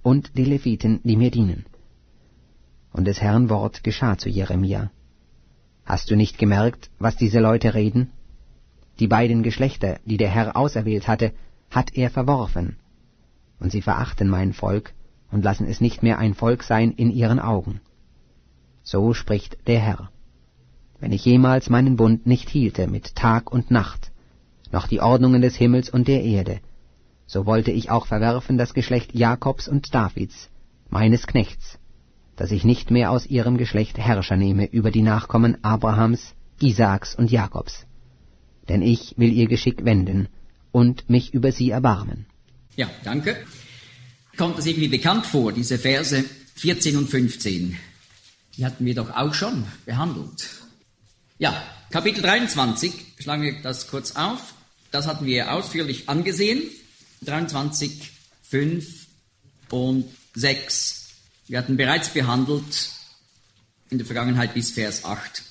und die Leviten, die mir dienen. Und des Herrn Wort geschah zu Jeremia. Hast du nicht gemerkt, was diese Leute reden? Die beiden Geschlechter, die der Herr auserwählt hatte, hat er verworfen. Und sie verachten mein Volk und lassen es nicht mehr ein Volk sein in ihren Augen. So spricht der Herr. Wenn ich jemals meinen Bund nicht hielte mit Tag und Nacht, noch die Ordnungen des Himmels und der Erde, so wollte ich auch verwerfen das Geschlecht Jakobs und Davids, meines Knechts, dass ich nicht mehr aus ihrem Geschlecht Herrscher nehme über die Nachkommen Abrahams, Isaaks und Jakobs. Denn ich will ihr Geschick wenden und mich über sie erbarmen. Ja, danke. Kommt das irgendwie bekannt vor, diese Verse 14 und 15? Die hatten wir doch auch schon behandelt. Ja, Kapitel 23, schlagen wir das kurz auf. Das hatten wir ausführlich angesehen. 23, 5 und 6. Wir hatten bereits behandelt in der Vergangenheit bis Vers 8.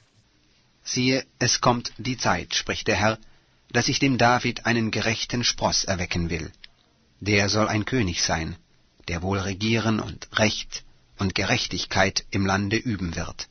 Siehe, es kommt die Zeit, spricht der Herr, dass ich dem David einen gerechten Spross erwecken will. Der soll ein König sein, der wohl regieren und Recht und Gerechtigkeit im Lande üben wird.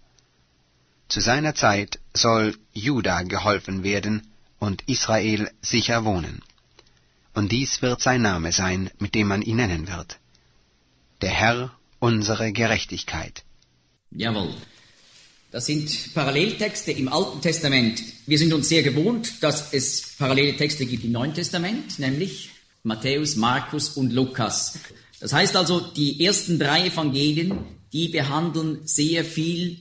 Zu seiner Zeit soll Juda geholfen werden und Israel sicher wohnen. Und dies wird sein Name sein, mit dem man ihn nennen wird. Der Herr, unsere Gerechtigkeit. Jawohl. Das sind Paralleltexte im Alten Testament. Wir sind uns sehr gewohnt, dass es parallele Texte gibt im Neuen Testament, nämlich Matthäus, Markus und Lukas. Das heißt also, die ersten 3 Evangelien, die behandeln sehr viel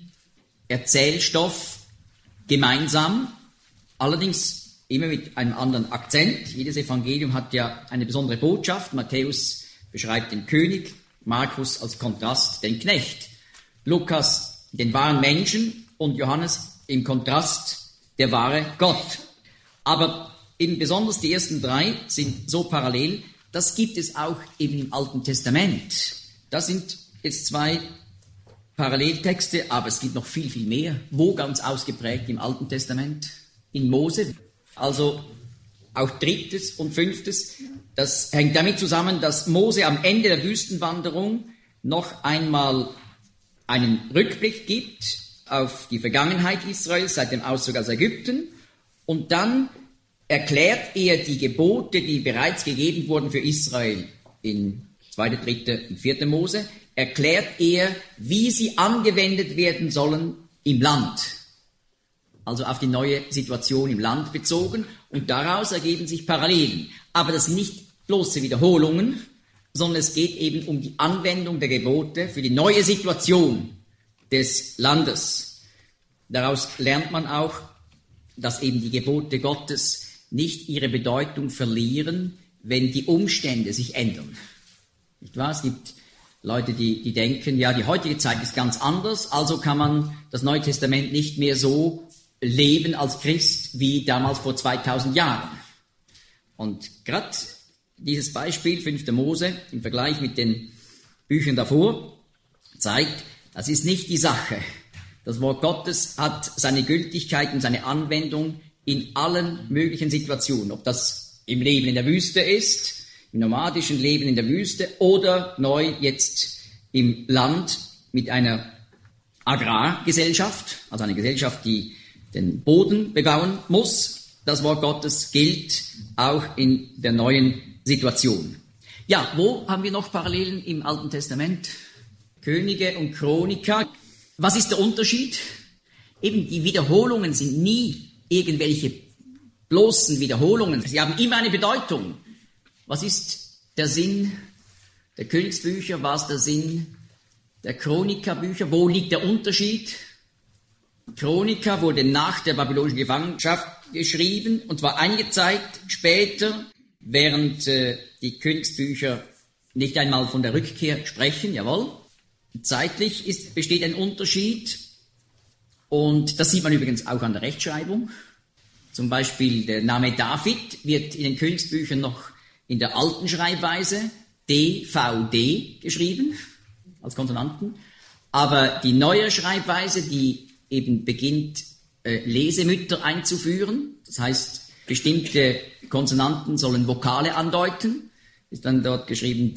Erzählstoff gemeinsam, allerdings immer mit einem anderen Akzent. Jedes Evangelium hat ja eine besondere Botschaft. Matthäus beschreibt den König, Markus als Kontrast den Knecht, Lukas den wahren Menschen und Johannes im Kontrast der wahre Gott. Aber eben besonders die ersten 3 sind so parallel, das gibt es auch eben im Alten Testament. Das sind jetzt 2 Paralleltexte, aber es gibt noch viel, viel mehr. Wo ganz ausgeprägt im Alten Testament? In Mose. Also auch 3. und 5. Das hängt damit zusammen, dass Mose am Ende der Wüstenwanderung noch einmal einen Rückblick gibt auf die Vergangenheit Israels seit dem Auszug aus Ägypten und dann erklärt er die Gebote, die bereits gegeben wurden für Israel in 2., 3. und 4. Mose, erklärt er, wie sie angewendet werden sollen im Land. Also auf die neue Situation im Land bezogen und daraus ergeben sich Parallelen. Aber das sind nicht bloße Wiederholungen, sondern es geht eben um die Anwendung der Gebote für die neue Situation des Landes. Daraus lernt man auch, dass eben die Gebote Gottes nicht ihre Bedeutung verlieren, wenn die Umstände sich ändern. Nicht wahr? Es gibt Leute, die denken, ja, die heutige Zeit ist ganz anders, also kann man das Neue Testament nicht mehr so leben als Christ wie damals vor 2000 Jahren. Und gerade dieses Beispiel, 5. Mose, im Vergleich mit den Büchern davor, zeigt, das ist nicht die Sache. Das Wort Gottes hat seine Gültigkeit und seine Anwendung in allen möglichen Situationen. Ob das im Leben in der Wüste ist, im nomadischen Leben in der Wüste oder neu jetzt im Land mit einer Agrargesellschaft, also eine Gesellschaft, die den Boden bebauen muss. Das Wort Gottes gilt auch in der neuen Situation. Ja, wo haben wir noch Parallelen im Alten Testament? Könige und Chroniker. Was ist der Unterschied? Eben die Wiederholungen sind nie irgendwelche bloßen Wiederholungen. Sie haben immer eine Bedeutung. Was ist der Sinn der Königsbücher? Was ist der Sinn der Chronikerbücher? Wo liegt der Unterschied? Chroniker wurde nach der babylonischen Gefangenschaft geschrieben und war einige Zeit später, während die Königsbücher nicht einmal von der Rückkehr sprechen, jawohl. Zeitlich besteht ein Unterschied und das sieht man übrigens auch an der Rechtschreibung. Zum Beispiel der Name David wird in den Königsbüchern noch in der alten Schreibweise DVD geschrieben, als Konsonanten. Aber die neue Schreibweise, die eben beginnt, Lesemütter einzuführen, das heißt, bestimmte Konsonanten sollen Vokale andeuten, ist dann dort geschrieben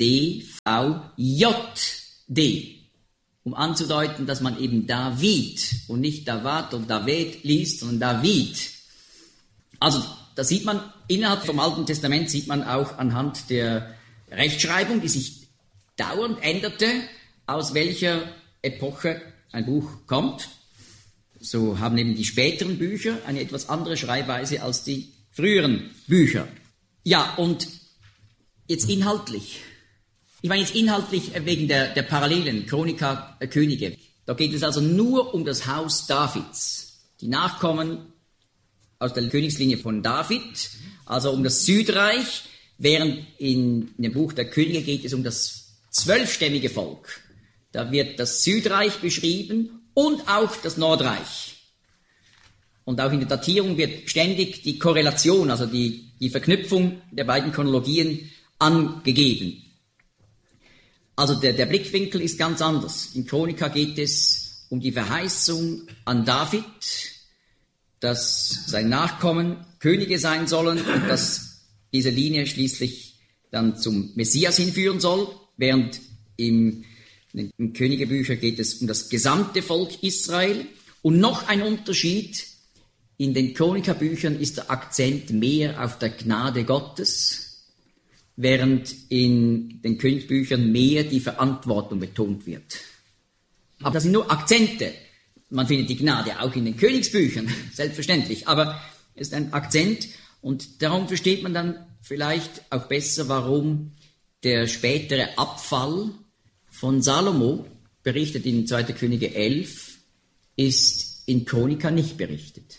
D-V-J-D, um anzudeuten, dass man eben David und nicht Davat und David liest, sondern David. Also da sieht man, innerhalb vom Alten Testament sieht man auch anhand der Rechtschreibung, die sich dauernd änderte, aus welcher Epoche ein Buch kommt. So haben eben die späteren Bücher eine etwas andere Schreibweise als die früheren Bücher. Ja, und jetzt inhaltlich. Ich meine jetzt inhaltlich wegen der Parallelen, Chronika der Könige. Da geht es also nur um das Haus Davids. Die Nachkommen aus der Königslinie von David, also um das Südreich, während in dem Buch der Könige geht es um das 12-stämmige Volk. Da wird das Südreich beschrieben und auch das Nordreich. Und auch in der Datierung wird ständig die Korrelation, also die Verknüpfung der beiden Chronologien angegeben. Also der Blickwinkel ist ganz anders. In Chronika geht es um die Verheißung an David, dass sein Nachkommen Könige sein sollen und dass diese Linie schließlich dann zum Messias hinführen soll, während im Königebücher geht es um das gesamte Volk Israel. Und noch ein Unterschied, in den Chronikabüchern ist der Akzent mehr auf der Gnade Gottes, während in den Königsbüchern mehr die Verantwortung betont wird. Aber das sind nur Akzente. Man findet die Gnade auch in den Königsbüchern, selbstverständlich, aber es ist ein Akzent und darum versteht man dann vielleicht auch besser, warum der spätere Abfall von Salomo, berichtet in 2. Könige 11, ist in Chronika nicht berichtet.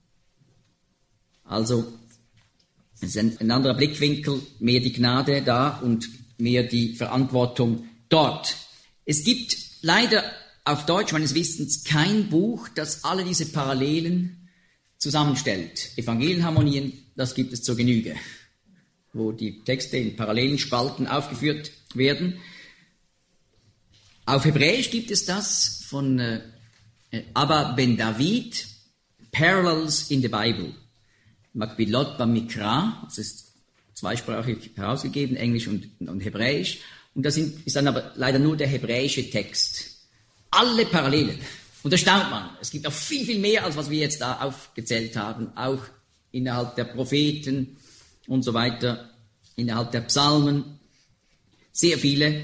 Also es ist ein anderer Blickwinkel, mehr die Gnade da und mehr die Verantwortung dort. Es gibt leider auf Deutsch meines Wissens kein Buch, das alle diese Parallelen zusammenstellt. Evangelienharmonien, das gibt es zur Genüge, wo die Texte in parallelen Spalten aufgeführt werden. Auf Hebräisch gibt es das von Abba ben David, Parallels in the Bible. Makbilot Bamikra, das ist zweisprachig herausgegeben, Englisch und Hebräisch. Und das ist dann aber leider nur der hebräische Text. Alle Parallelen. Und da staunt man. Es gibt auch viel, viel mehr, als was wir jetzt da aufgezählt haben. Auch innerhalb der Propheten und so weiter, innerhalb der Psalmen. Sehr viele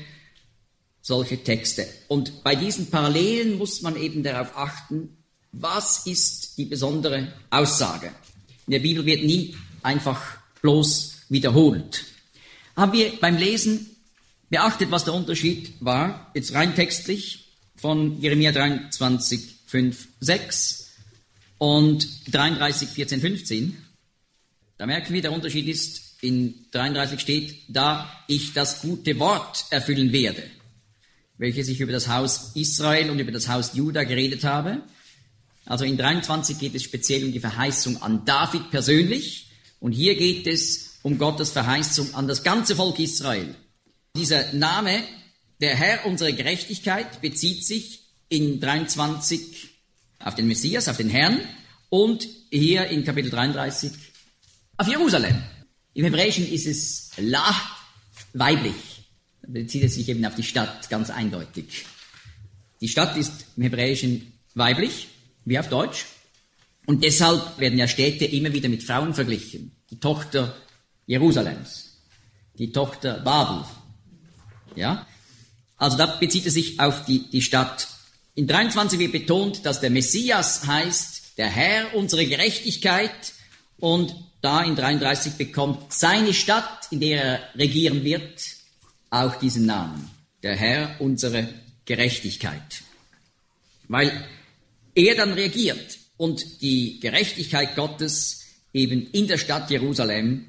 solche Texte. Und bei diesen Parallelen muss man eben darauf achten, was ist die besondere Aussage. In der Bibel wird nie einfach bloß wiederholt. Haben wir beim Lesen beachtet, was der Unterschied war, jetzt rein textlich, von Jeremia 23, 5, 6 und 33, 14, 15. Da merken wir, der Unterschied ist, in 33 steht, da ich das gute Wort erfüllen werde, welches ich über das Haus Israel und über das Haus Juda geredet habe. Also in 23 geht es speziell um die Verheißung an David persönlich und hier geht es um Gottes Verheißung an das ganze Volk Israel. Dieser Name, der Herr unsere Gerechtigkeit, bezieht sich in 23 auf den Messias, auf den Herrn und hier in Kapitel 33 auf Jerusalem. Im Hebräischen ist es La, weiblich. Da bezieht es sich eben auf die Stadt, ganz eindeutig. Die Stadt ist im Hebräischen weiblich, wie auf Deutsch. Und deshalb werden ja Städte immer wieder mit Frauen verglichen. Die Tochter Jerusalems, die Tochter Babel. Ja? Also da bezieht es sich auf die Stadt. In 23 wird betont, dass der Messias heißt, der Herr unsere Gerechtigkeit. Und da in 33 bekommt seine Stadt, in der er regieren wird, auch diesen Namen. Der Herr unsere Gerechtigkeit. Weil er dann regiert und die Gerechtigkeit Gottes eben in der Stadt Jerusalem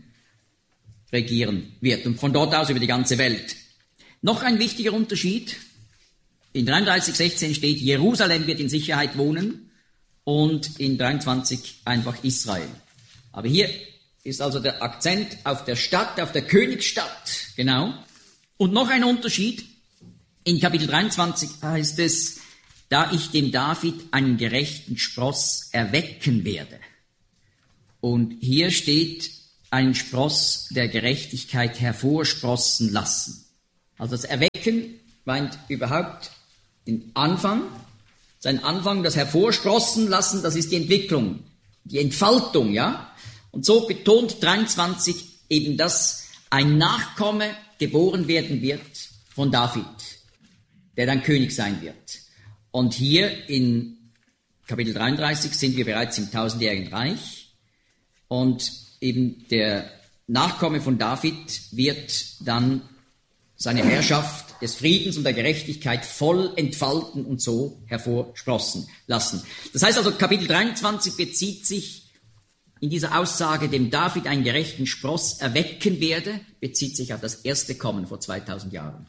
regieren wird und von dort aus über die ganze Welt. Noch ein wichtiger Unterschied. In 33,16 steht, Jerusalem wird in Sicherheit wohnen und in 23 einfach Israel. Aber hier ist also der Akzent auf der Stadt, auf der Königsstadt, genau. Und noch ein Unterschied. In Kapitel 23 heißt es, da ich dem David einen gerechten Spross erwecken werde. Und hier steht einen Spross der Gerechtigkeit hervorsprossen lassen. Also das Erwecken meint überhaupt den Anfang. Sein Anfang, das Hervorsprossen lassen, das ist die Entwicklung, die Entfaltung, ja. Und so betont 23 eben, dass ein Nachkomme geboren werden wird von David, der dann König sein wird. Und hier in Kapitel 33 sind wir bereits im tausendjährigen Reich und eben der Nachkomme von David wird dann seine Herrschaft des Friedens und der Gerechtigkeit voll entfalten und so hervorsprossen lassen. Das heißt also, Kapitel 23 bezieht sich in dieser Aussage, dem David einen gerechten Spross erwecken werde, bezieht sich auf das erste Kommen vor 2000 Jahren.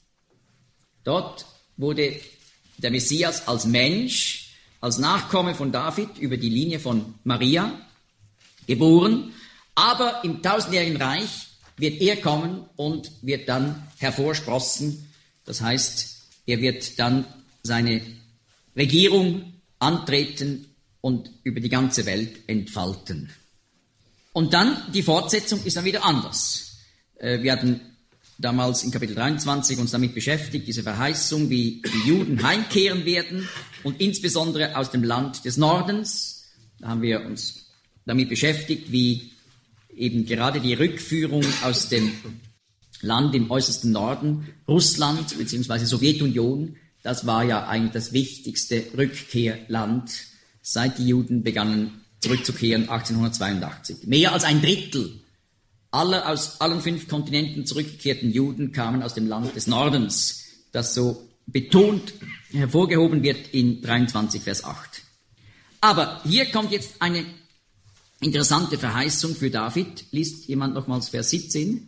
Dort wurde der Messias als Mensch, als Nachkomme von David über die Linie von Maria geboren, aber im tausendjährigen Reich wird er kommen und wird dann hervorsprossen. Das heißt, er wird dann seine Regierung antreten und über die ganze Welt entfalten. Und dann, die Fortsetzung ist dann wieder anders. Wir hatten damals in Kapitel 23 uns damit beschäftigt, diese Verheißung, wie die Juden heimkehren werden und insbesondere aus dem Land des Nordens. Da haben wir uns damit beschäftigt, wie eben gerade die Rückführung aus dem Land im äußersten Norden, Russland bzw. Sowjetunion, das war ja eigentlich das wichtigste Rückkehrland, seit die Juden begannen zurückzukehren 1882. Mehr als ein Drittel aller aus allen 5 Kontinenten zurückgekehrten Juden kamen aus dem Land des Nordens, das so betont hervorgehoben wird in 23 Vers 8. Aber hier kommt jetzt eine interessante Verheißung für David. Liest jemand nochmals Vers 17?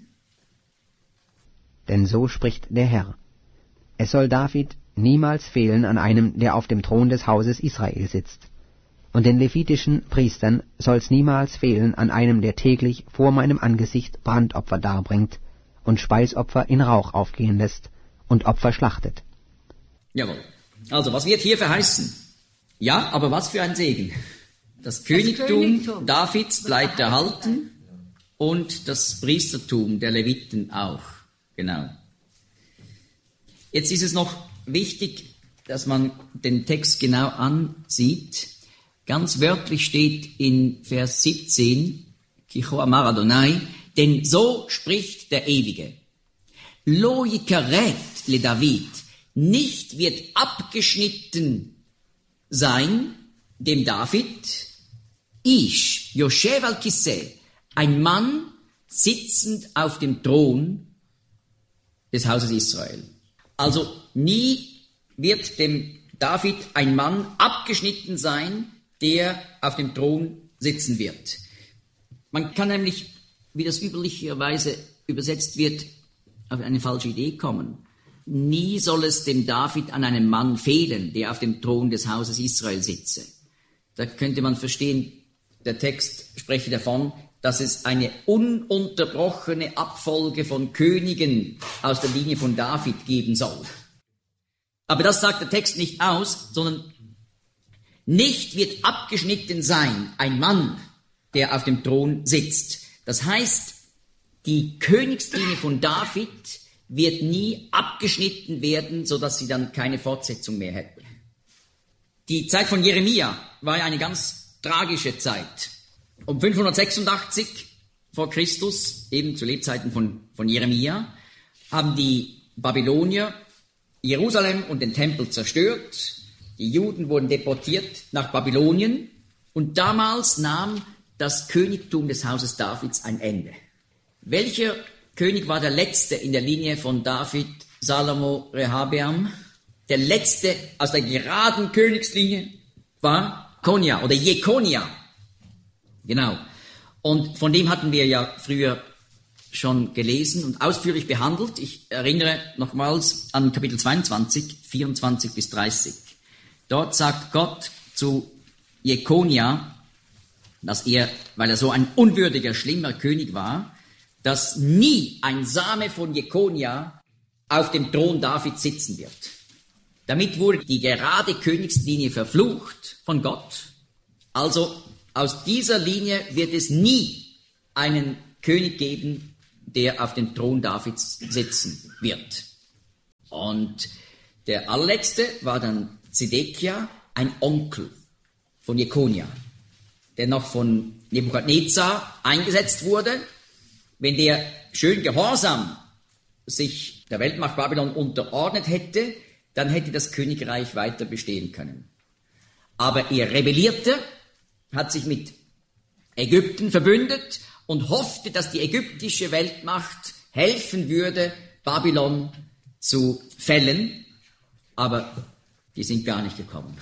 Denn so spricht der Herr: Es soll David niemals fehlen an einem, der auf dem Thron des Hauses Israel sitzt. Und den levitischen Priestern soll's niemals fehlen an einem, der täglich vor meinem Angesicht Brandopfer darbringt und Speisopfer in Rauch aufgehen lässt und Opfer schlachtet. Jawohl. Also, was wird hier verheißen? Ja, aber was für ein Segen. Das Königtum Davids bleibt erhalten und das Priestertum der Leviten auch. Genau. Jetzt ist es noch wichtig, dass man den Text genau ansieht. Ganz wörtlich steht in Vers 17, Kicho amar Adonai, denn so spricht der Ewige. Lo yikaret le David, nicht wird abgeschnitten sein dem David, Ish, Yoshev al-Kiseh, ein Mann sitzend auf dem Thron des Hauses Israel. Also nie wird dem David ein Mann abgeschnitten sein, der auf dem Thron sitzen wird. Man kann nämlich, wie das üblicherweise übersetzt wird, auf eine falsche Idee kommen. Nie soll es dem David an einem Mann fehlen, der auf dem Thron des Hauses Israel sitze. Da könnte man verstehen, der Text spreche davon, dass es eine ununterbrochene Abfolge von Königen aus der Linie von David geben soll. Aber das sagt der Text nicht aus, sondern nicht wird abgeschnitten sein ein Mann, der auf dem Thron sitzt. Das heißt, die Königslinie von David wird nie abgeschnitten werden, sodass sie dann keine Fortsetzung mehr hätte. Die Zeit von Jeremia war ja eine ganz tragische Zeit. Um 586 vor Christus, eben zu Lebzeiten von Jeremia, haben die Babylonier Jerusalem und den Tempel zerstört. Die Juden wurden deportiert nach Babylonien und damals nahm das Königtum des Hauses Davids ein Ende. Welcher König war der letzte in der Linie von David, Salomo, Rehabeam? Der letzte aus der geraden Königslinie war Konia oder Jekonia. Genau. Und von dem hatten wir ja früher schon gelesen und ausführlich behandelt. Ich erinnere nochmals an Kapitel 22, 24 bis 30. Dort sagt Gott zu Jekonia, dass er, weil er so ein unwürdiger, schlimmer König war, dass nie ein Same von Jekonia auf dem Thron Davids sitzen wird. Damit wurde die gerade Königslinie verflucht von Gott. Also aus dieser Linie wird es nie einen König geben, der auf den Thron Davids sitzen wird. Und der allerletzte war dann Zedekia, ein Onkel von Jekonia, der noch von Nebukadnezar eingesetzt wurde. Wenn der schön gehorsam sich der Weltmacht Babylon unterordnet hätte, dann hätte das Königreich weiter bestehen können. Aber er rebellierte, hat sich mit Ägypten verbündet und hoffte, dass die ägyptische Weltmacht helfen würde, Babylon zu fällen. Aber die sind gar nicht gekommen.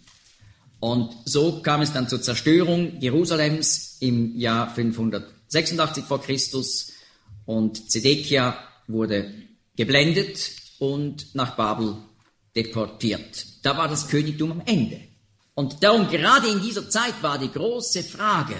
Und so kam es dann zur Zerstörung Jerusalems im Jahr 586 vor Christus und Zedekia wurde geblendet und nach Babel deportiert. Da war das Königtum am Ende. Und darum, gerade in dieser Zeit war die große Frage,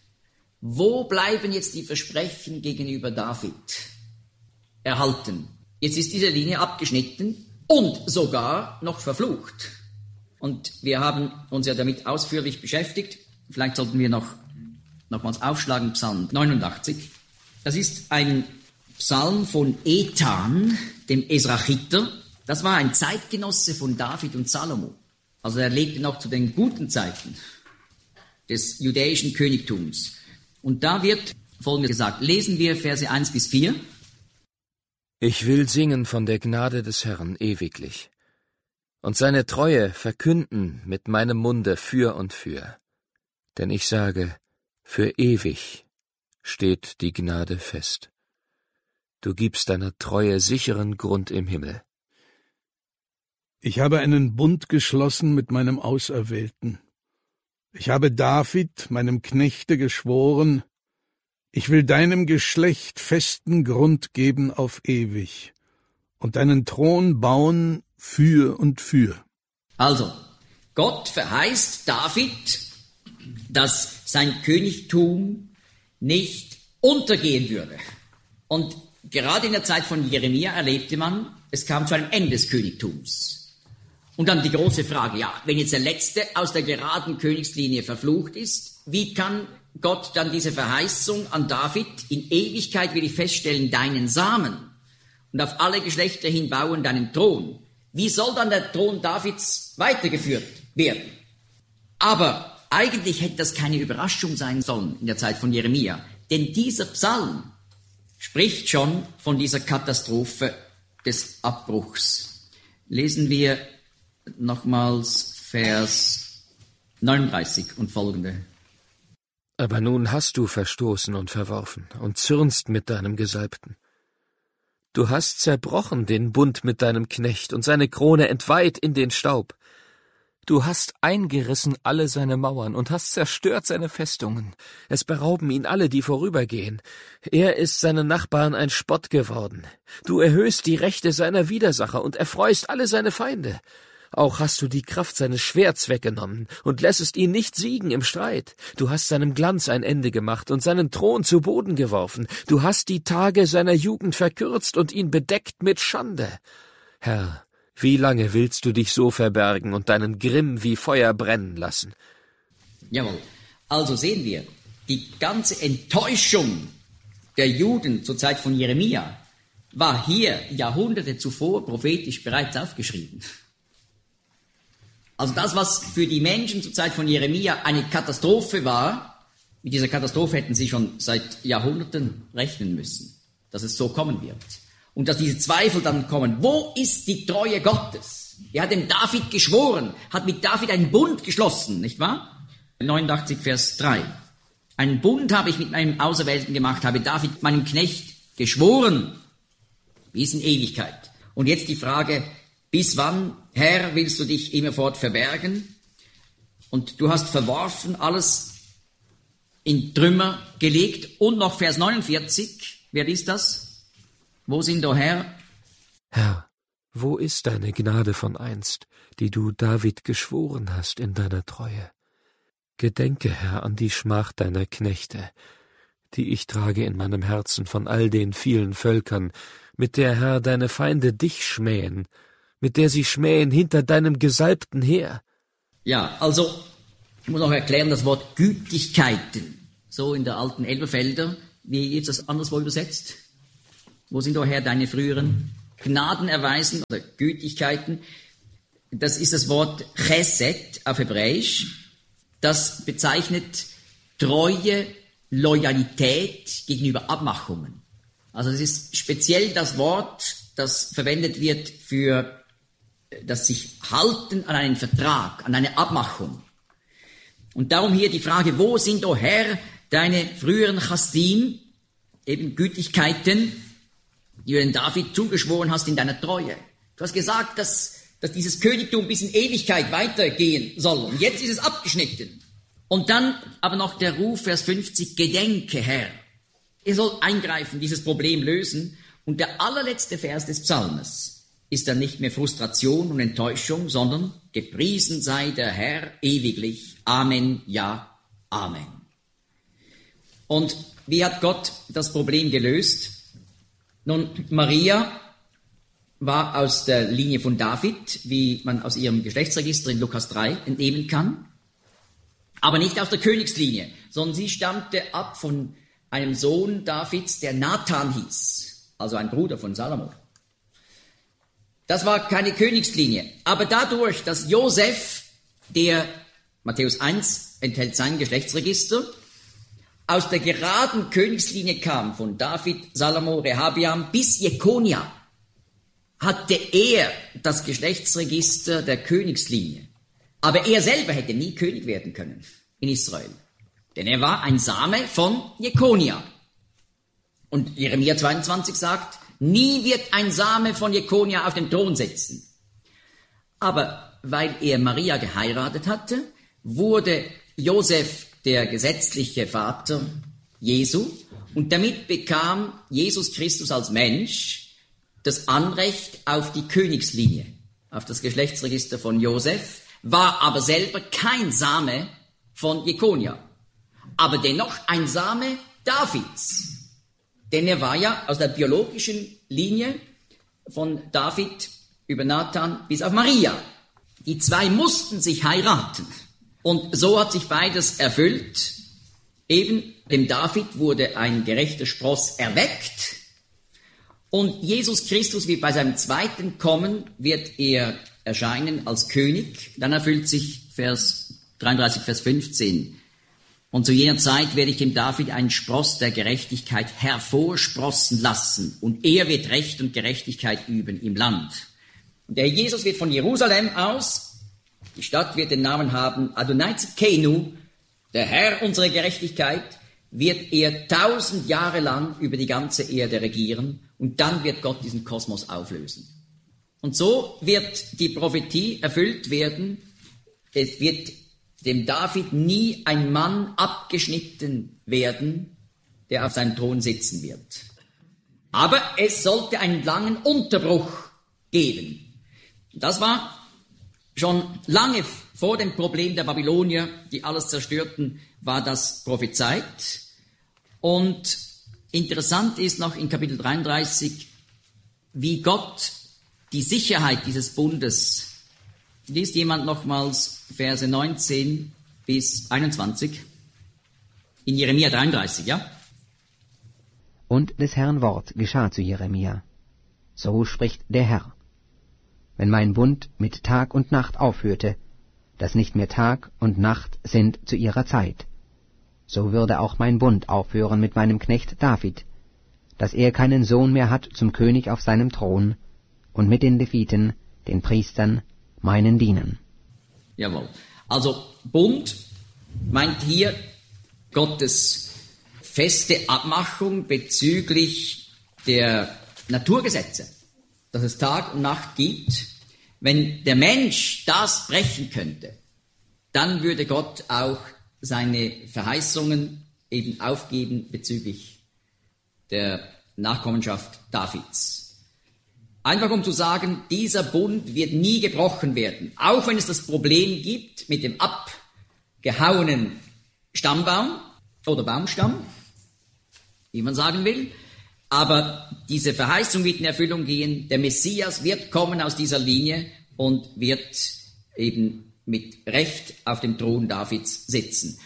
wo bleiben jetzt die Versprechen gegenüber David erhalten? Jetzt ist diese Linie abgeschnitten und sogar noch verflucht. Und wir haben uns ja damit ausführlich beschäftigt. Vielleicht sollten wir nochmals aufschlagen, Psalm 89. Das ist ein Psalm von Ethan, dem Esrachiter. Das war ein Zeitgenosse von David und Salomo. Also er lebte noch zu den guten Zeiten des judäischen Königtums. Und da wird Folgendes gesagt. Lesen wir Verse 1 bis 4. Ich will singen von der Gnade des Herrn ewiglich und seine Treue verkünden mit meinem Munde für und für. Denn ich sage, für ewig steht die Gnade fest. Du gibst deiner Treue sicheren Grund im Himmel. Ich habe einen Bund geschlossen mit meinem Auserwählten. Ich habe David, meinem Knechte, geschworen, ich will deinem Geschlecht festen Grund geben auf ewig und deinen Thron bauen für und für. Also, Gott verheißt David, dass sein Königtum nicht untergehen würde. Und gerade in der Zeit von Jeremia erlebte man, es kam zu einem Ende des Königtums. Und dann die große Frage, ja, wenn jetzt der Letzte aus der geraden Königslinie verflucht ist, wie kann Gott dann diese Verheißung an David, in Ewigkeit will ich feststellen, deinen Samen und auf alle Geschlechter hin bauen deinen Thron. Wie soll dann der Thron Davids weitergeführt werden? Aber eigentlich hätte das keine Überraschung sein sollen in der Zeit von Jeremia, denn dieser Psalm spricht schon von dieser Katastrophe des Abbruchs. Lesen wir nochmals Vers 39 und folgende. Aber nun hast du verstoßen und verworfen und zürnst mit deinem Gesalbten. Du hast zerbrochen den Bund mit deinem Knecht und seine Krone entweiht in den Staub. Du hast eingerissen alle seine Mauern und hast zerstört seine Festungen. Es berauben ihn alle, die vorübergehen. Er ist seinen Nachbarn ein Spott geworden. Du erhöhst die Rechte seiner Widersacher und erfreust alle seine Feinde. Auch hast du die Kraft seines Schwerts weggenommen und lässest ihn nicht siegen im Streit. Du hast seinem Glanz ein Ende gemacht und seinen Thron zu Boden geworfen. Du hast die Tage seiner Jugend verkürzt und ihn bedeckt mit Schande. Herr, wie lange willst du dich so verbergen und deinen Grimm wie Feuer brennen lassen? Jawohl. Also sehen wir, die ganze Enttäuschung der Juden zur Zeit von Jeremia war hier Jahrhunderte zuvor prophetisch bereits aufgeschrieben. Also das, was für die Menschen zur Zeit von Jeremia eine Katastrophe war, mit dieser Katastrophe hätten sie schon seit Jahrhunderten rechnen müssen, dass es so kommen wird. Und dass diese Zweifel dann kommen. Wo ist die Treue Gottes? Er hat dem David geschworen, hat mit David einen Bund geschlossen, nicht wahr? 89 Vers 3. Einen Bund habe ich mit meinem Auserwählten gemacht, habe David meinem Knecht geschworen, bis in Ewigkeit. Und jetzt die Frage, bis wann, Herr, willst du dich immerfort verbergen? Und du hast verworfen, alles in Trümmer gelegt. Und noch Vers 49, wer liest das? Wo sind, o Herr? Herr, wo ist deine Gnade von einst, die du David geschworen hast in deiner Treue? Gedenke, Herr, an die Schmach deiner Knechte, die ich trage in meinem Herzen von all den vielen Völkern, mit der, Herr, deine Feinde dich schmähen, mit der sie schmähen hinter deinem Gesalbten her. Ja, also, ich muss noch erklären, das Wort Gütigkeiten, so in der alten Elberfelder, wie ist das anderswo übersetzt? Wo sind, o Herr, deine früheren Gnadenerweisen oder Gütigkeiten? Das ist das Wort Chesed auf Hebräisch. Das bezeichnet Treue, Loyalität gegenüber Abmachungen. Also das ist speziell das Wort, das verwendet wird für das sich halten an einen Vertrag, an eine Abmachung. Und darum hier die Frage, wo sind, o Herr, deine früheren Chasdim, eben Gütigkeiten, die du den David zugeschworen hast in deiner Treue. Du hast gesagt, dass dieses Königtum bis in Ewigkeit weitergehen soll. Und jetzt ist es abgeschnitten. Und dann aber noch der Ruf, Vers 50, Gedenke, Herr. Er soll eingreifen, dieses Problem lösen. Und der allerletzte Vers des Psalmes ist dann nicht mehr Frustration und Enttäuschung, sondern gepriesen sei der Herr ewiglich. Amen, ja, Amen. Und wie hat Gott das Problem gelöst? Nun, Maria war aus der Linie von David, wie man aus ihrem Geschlechtsregister in Lukas 3 entnehmen kann, aber nicht aus der Königslinie, sondern sie stammte ab von einem Sohn Davids, der Nathan hieß, also ein Bruder von Salomo. Das war keine Königslinie, aber dadurch, dass Josef, der Matthäus 1 enthält sein Geschlechtsregister, aus der geraden Königslinie kam, von David, Salomo, Rehabiam bis Jekonia, hatte er das Geschlechtsregister der Königslinie. Aber er selber hätte nie König werden können in Israel. Denn er war ein Same von Jekonia. Und Jeremia 22 sagt, nie wird ein Same von Jekonia auf den Thron sitzen. Aber weil er Maria geheiratet hatte, wurde Josef der gesetzliche Vater Jesu. Und damit bekam Jesus Christus als Mensch das Anrecht auf die Königslinie, auf das Geschlechtsregister von Josef, war aber selber kein Same von Jekonia, aber dennoch ein Same Davids. Denn er war ja aus der biologischen Linie von David über Nathan bis auf Maria. Die zwei mussten sich heiraten. Und so hat sich beides erfüllt. Eben dem David wurde ein gerechter Spross erweckt. Und Jesus Christus wird bei seinem zweiten Kommen, wird er erscheinen als König. Dann erfüllt sich Vers 33, Vers 15. Und zu jener Zeit werde ich dem David einen Spross der Gerechtigkeit hervorsprossen lassen. Und er wird Recht und Gerechtigkeit üben im Land. Und der Jesus wird von Jerusalem aus, die Stadt wird den Namen haben, Adonai Tzidkenu, der Herr unserer Gerechtigkeit, wird er 1000 Jahre lang über die ganze Erde regieren und dann wird Gott diesen Kosmos auflösen. Und so wird die Prophetie erfüllt werden, es wird dem David nie ein Mann abgeschnitten werden, der auf seinem Thron sitzen wird. Aber es sollte einen langen Unterbruch geben. Das war schon lange vor dem Problem der Babylonier, die alles zerstörten, war das prophezeit. Und interessant ist noch in Kapitel 33, wie Gott die Sicherheit dieses Bundes, liest jemand nochmals Verse 19 bis 21, in Jeremia 33, ja? Und des Herrn Wort geschah zu Jeremia. So spricht der Herr. Wenn mein Bund mit Tag und Nacht aufhörte, dass nicht mehr Tag und Nacht sind zu ihrer Zeit, so würde auch mein Bund aufhören mit meinem Knecht David, dass er keinen Sohn mehr hat zum König auf seinem Thron, und mit den Leviten, den Priestern, meinen Dienern. Jawohl. Also Bund meint hier Gottes feste Abmachung bezüglich der Naturgesetze, dass es Tag und Nacht gibt. Wenn der Mensch das brechen könnte, dann würde Gott auch seine Verheißungen eben aufgeben bezüglich der Nachkommenschaft Davids. Einfach um zu sagen, dieser Bund wird nie gebrochen werden, auch wenn es das Problem gibt mit dem abgehauenen Stammbaum oder Baumstamm, wie man sagen will. Aber diese Verheißung wird in Erfüllung gehen. Der Messias wird kommen aus dieser Linie und wird eben mit Recht auf dem Thron Davids sitzen.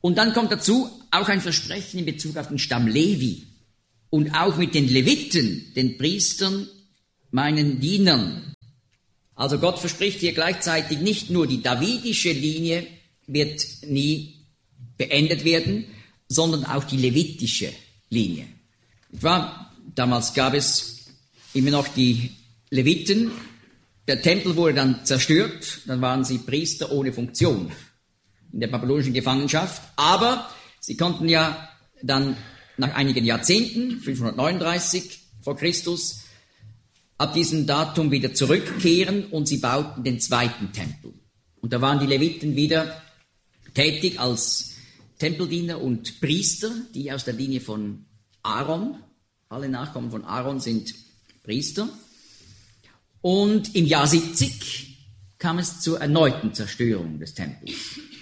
Und dann kommt dazu auch ein Versprechen in Bezug auf den Stamm Levi und auch mit den Leviten, den Priestern, meinen Dienern. Also Gott verspricht hier gleichzeitig nicht nur die davidische Linie wird nie beendet werden, sondern auch die levitische Linie. Damals gab es immer noch die Leviten. Der Tempel wurde dann zerstört, dann waren sie Priester ohne Funktion in der babylonischen Gefangenschaft. Aber sie konnten ja dann nach einigen Jahrzehnten, 539 vor Christus, ab diesem Datum wieder zurückkehren und sie bauten den zweiten Tempel. Und da waren die Leviten wieder tätig als Tempeldiener und Priester, die aus der Linie von Aaron, alle Nachkommen von Aaron sind Priester. Und im Jahr 70 kam es zur erneuten Zerstörung des Tempels.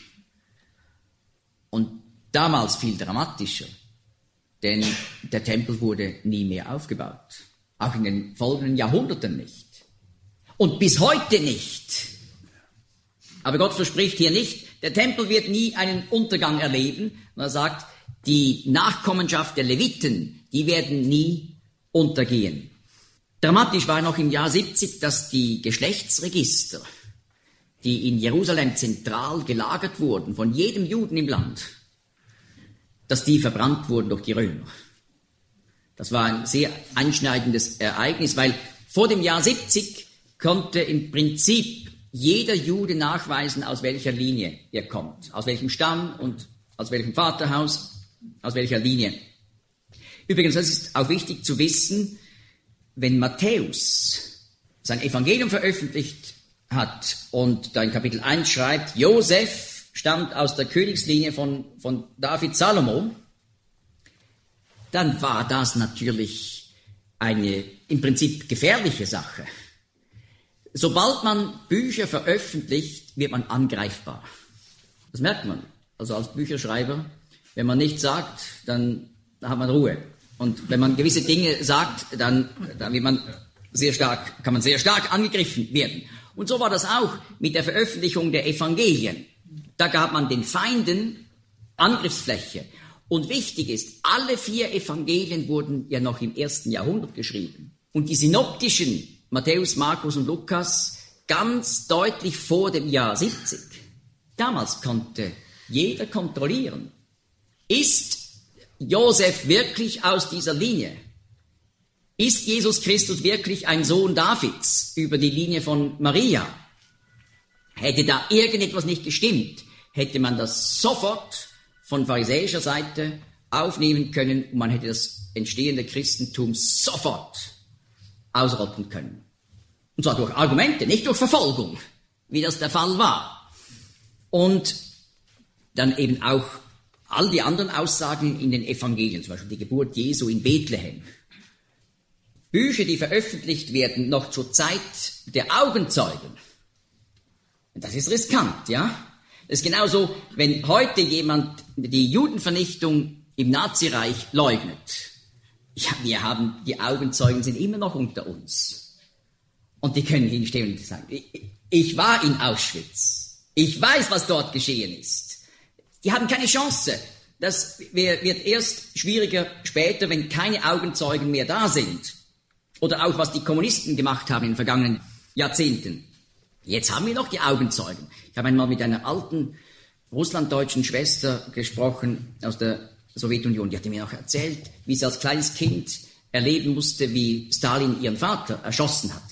Und damals viel dramatischer, denn der Tempel wurde nie mehr aufgebaut. Auch in den folgenden Jahrhunderten nicht. Und bis heute nicht. Aber Gott verspricht hier nicht, der Tempel wird nie einen Untergang erleben. Und er sagt, die Nachkommenschaft der Leviten, die werden nie untergehen. Dramatisch war noch im Jahr 70, dass die Geschlechtsregister, die in Jerusalem zentral gelagert wurden, von jedem Juden im Land, dass die verbrannt wurden durch die Römer. Das war ein sehr einschneidendes Ereignis, weil vor dem Jahr 70 konnte im Prinzip jeder Jude nachweisen, aus welcher Linie er kommt, aus welchem Stamm und aus welchem Vaterhaus, aus welcher Linie. Übrigens, das ist auch wichtig zu wissen, wenn Matthäus sein Evangelium veröffentlicht hat und da in Kapitel 1 schreibt, Josef stammt aus der Königslinie von David Salomo, dann war das natürlich eine im Prinzip gefährliche Sache. Sobald man Bücher veröffentlicht, wird man angreifbar. Das merkt man. Also als Bücherschreiber, wenn man nichts sagt, dann hat man Ruhe. Und wenn man gewisse Dinge sagt, dann wird man kann man sehr stark angegriffen werden. Und so war das auch mit der Veröffentlichung der Evangelien. Da gab man den Feinden Angriffsfläche. Und wichtig ist, alle 4 Evangelien wurden ja noch im 1. Jahrhundert geschrieben. Und die synoptischen, Matthäus, Markus und Lukas, ganz deutlich vor dem Jahr 70. Damals konnte jeder kontrollieren, ist Josef wirklich aus dieser Linie? Ist Jesus Christus wirklich ein Sohn Davids über die Linie von Maria? Hätte da irgendetwas nicht gestimmt, hätte man das sofort von pharisäischer Seite aufnehmen können und man hätte das entstehende Christentum sofort ausrotten können. Und zwar durch Argumente, nicht durch Verfolgung, wie das der Fall war. Und dann eben auch all die anderen Aussagen in den Evangelien, zum Beispiel die Geburt Jesu in Bethlehem. Bücher, die veröffentlicht werden, noch zur Zeit der Augenzeugen. Das ist riskant, ja? Das ist genauso, wenn heute jemand die Judenvernichtung im Nazireich leugnet. Ja, die Augenzeugen sind immer noch unter uns. Und die können hinstehen und sagen, ich war in Auschwitz. Ich weiß, was dort geschehen ist. Die haben keine Chance. Das wird erst schwieriger später, wenn keine Augenzeugen mehr da sind. Oder auch, was die Kommunisten gemacht haben in den vergangenen Jahrzehnten. Jetzt haben wir noch die Augenzeugen. Ich habe einmal mit einer alten russlanddeutschen Schwester gesprochen aus der Sowjetunion. Die hatte mir noch erzählt, wie sie als kleines Kind erleben musste, wie Stalin ihren Vater erschossen hatte.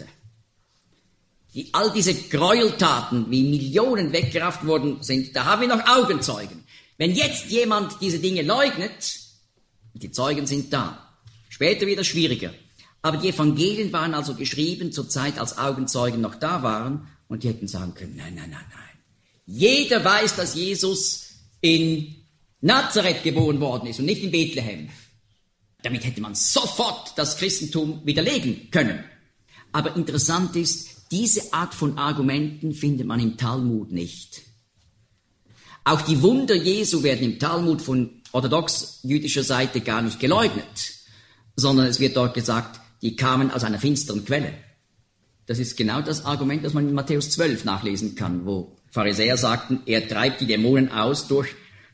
All diese Gräueltaten, wie Millionen weggerafft worden sind, da haben wir noch Augenzeugen. Wenn jetzt jemand diese Dinge leugnet, die Zeugen sind da. Später wird es schwieriger. Aber die Evangelien waren also geschrieben zur Zeit, als Augenzeugen noch da waren, und die hätten sagen können, nein. Jeder weiß, dass Jesus in Nazareth geboren worden ist und nicht in Bethlehem. Damit hätte man sofort das Christentum widerlegen können. Aber interessant ist, diese Art von Argumenten findet man im Talmud nicht. Auch die Wunder Jesu werden im Talmud von orthodox-jüdischer Seite gar nicht geleugnet, sondern es wird dort gesagt, die kamen aus einer finsteren Quelle. Das ist genau das Argument, das man in Matthäus 12 nachlesen kann, wo Pharisäer sagten, er treibt die Dämonen aus durch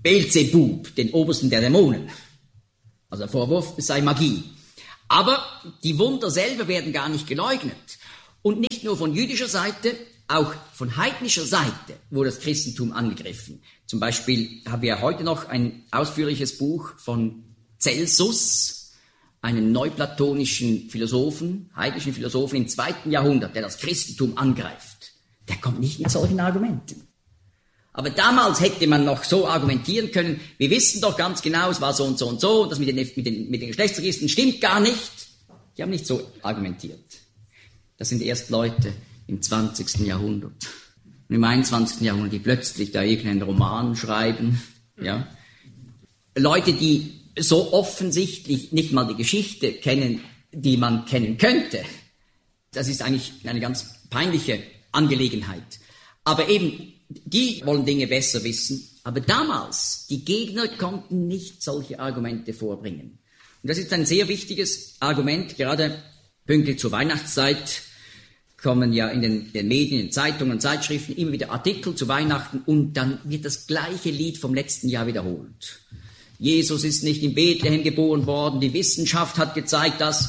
Beelzebub, den Obersten der Dämonen. Also der Vorwurf, es sei Magie. Aber die Wunder selber werden gar nicht geleugnet. Und nicht nur von jüdischer Seite, auch von heidnischer Seite wurde das Christentum angegriffen. Zum Beispiel haben wir heute noch ein ausführliches Buch von Celsus, einem neuplatonischen Philosophen, heidnischen Philosophen im 2. Jahrhundert, der das Christentum angreift. Der kommt nicht mit solchen Argumenten. Aber damals hätte man noch so argumentieren können, wir wissen doch ganz genau, es war so und so und so, und das mit den Geschlechtsregistern stimmt gar nicht. Die haben nicht so argumentiert. Das sind erst Leute im 20. Jahrhundert. Und im 21. Jahrhundert, die plötzlich da irgendeinen Roman schreiben. Ja. Leute, die so offensichtlich nicht mal die Geschichte kennen, die man kennen könnte. Das ist eigentlich eine ganz peinliche Angelegenheit. Aber eben, die wollen Dinge besser wissen. Aber damals, die Gegner konnten nicht solche Argumente vorbringen. Und das ist ein sehr wichtiges Argument, gerade pünktlich zur Weihnachtszeit kommen ja in den Medien, in Zeitungen und Zeitschriften immer wieder Artikel zu Weihnachten und dann wird das gleiche Lied vom letzten Jahr wiederholt. Jesus ist nicht in Bethlehem geboren worden, die Wissenschaft hat gezeigt, dass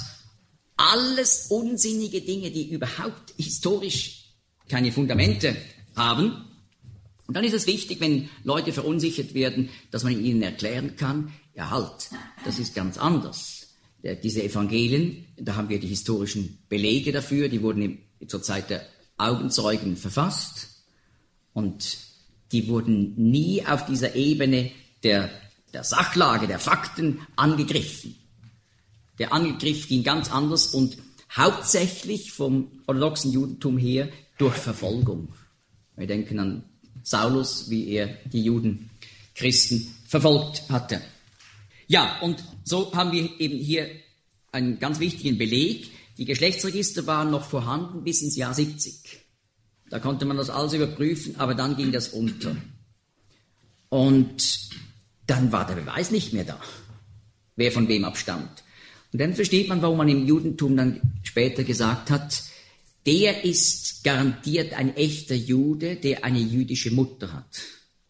alles unsinnige Dinge, die überhaupt historisch keine Fundamente haben. Und dann ist es wichtig, wenn Leute verunsichert werden, dass man ihnen erklären kann, ja halt, das ist ganz anders. Diese Evangelien, da haben wir die historischen Belege dafür, die wurden zur Zeit der Augenzeugen verfasst und die wurden nie auf dieser Ebene der Sachlage, der Fakten angegriffen. Der Angriff ging ganz anders und hauptsächlich vom orthodoxen Judentum her durch Verfolgung. Wir denken an Saulus, wie er die Juden, Christen verfolgt hatte. Ja, und so haben wir eben hier einen ganz wichtigen Beleg. Die Geschlechtsregister waren noch vorhanden bis ins Jahr 70. Da konnte man das alles überprüfen, aber dann ging das unter. Und dann war der Beweis nicht mehr da, wer von wem abstammt. Und dann versteht man, warum man im Judentum dann später gesagt hat, der ist garantiert ein echter Jude, der eine jüdische Mutter hat.